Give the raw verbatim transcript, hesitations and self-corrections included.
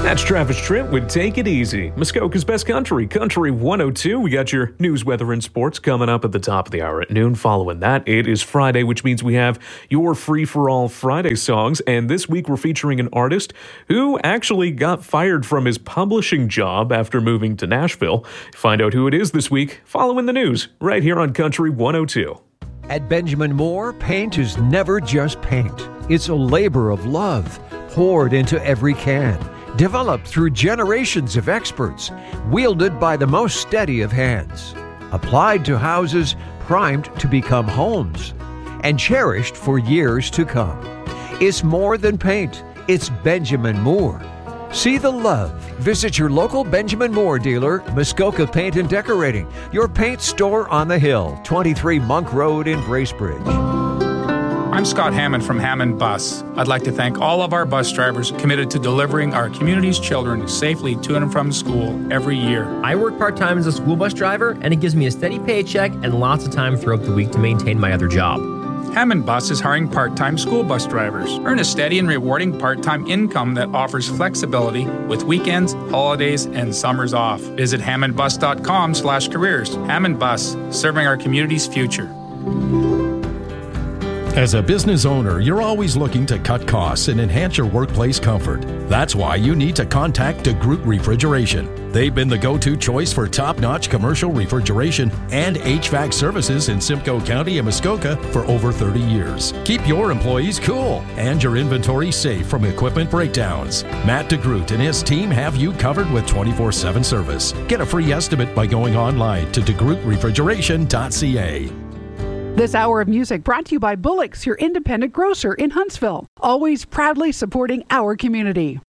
That's Travis Tritt with Take It Easy. Muskoka's Best Country, Country one oh two. We got your news, weather, and sports coming up at the top of the hour at noon. Following that, it is Friday, which means we have your free-for-all Friday songs. And this week we're featuring an artist who actually got fired from his publishing job after moving to Nashville. Find out who it is this week following the news right here on Country one oh two. At Benjamin Moore, paint is never just paint. It's a labor of love poured into every can. Developed through generations of experts, wielded by the most steady of hands, applied to houses primed to become homes, and cherished for years to come. It's more than paint, it's Benjamin Moore. See the love. Visit your local Benjamin Moore dealer, Muskoka Paint and Decorating, your paint store on the hill, twenty-three Monk Road in Bracebridge. I'm Scott Hammond from Hammond Bus. I'd like to thank all of our bus drivers committed to delivering our community's children safely to and from school every year. I work part-time as a school bus driver, and it gives me a steady paycheck and lots of time throughout the week to maintain my other job. Hammond Bus is hiring part-time school bus drivers. Earn a steady and rewarding part-time income that offers flexibility with weekends, holidays, and summers off. Visit hammondbus.com slash careers. Hammond Bus, serving our community's future. As a business owner, you're always looking to cut costs and enhance your workplace comfort. That's why you need to contact DeGroot Refrigeration. They've been the go-to choice for top-notch commercial refrigeration and H V A C services in Simcoe County and Muskoka for over thirty years. Keep your employees cool and your inventory safe from equipment breakdowns. Matt DeGroot and his team have you covered with twenty-four seven service. Get a free estimate by going online to de groot refrigeration dot c a. This hour of music brought to you by Bullock's, your independent grocer in Huntsville. Always proudly supporting our community.